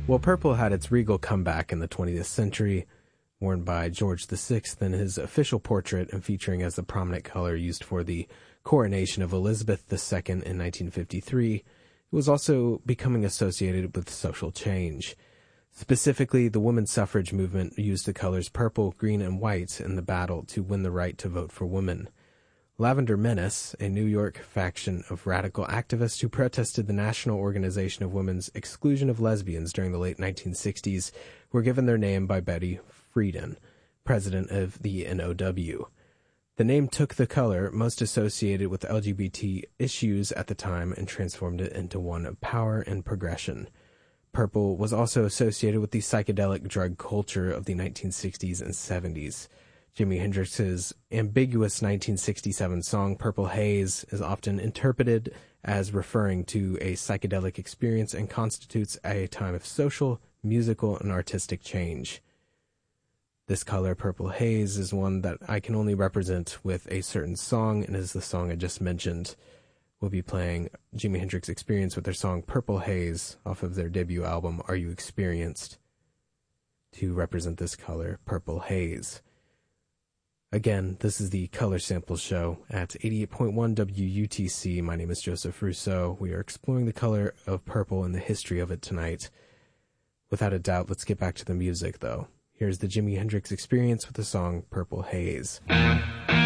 Well, purple had its regal comeback in the 20th century, worn by George VI in his official portrait and featuring as the prominent color used for the coronation of Elizabeth II in 1953. It was also becoming associated with social change. Specifically, the women's suffrage movement used the colors purple, green, and white in the battle to win the right to vote for women. Lavender Menace, a New York faction of radical activists who protested the National Organization of Women's exclusion of lesbians during the late 1960s, were given their name by Betty Friedan, president of the NOW. The name took the color most associated with LGBT issues at the time and transformed it into one of power and progression. Purple was also associated with the psychedelic drug culture of the 1960s and 70s. Jimi Hendrix's ambiguous 1967 song Purple Haze is often interpreted as referring to a psychedelic experience and constitutes a time of social, musical, and artistic change. This color, Purple Haze, is one that I can only represent with a certain song, and is the song I just mentioned. We'll be playing Jimi Hendrix Experience with their song Purple Haze off of their debut album, Are You Experienced? To represent this color, Purple Haze. Again, this is the Color Sample Show at 88.1 WUTC. My name is Joseph Rousseau. We are exploring the color of purple and the history of it tonight. Without a doubt, let's get back to the music, though. Here's the Jimi Hendrix Experience with the song Purple Haze.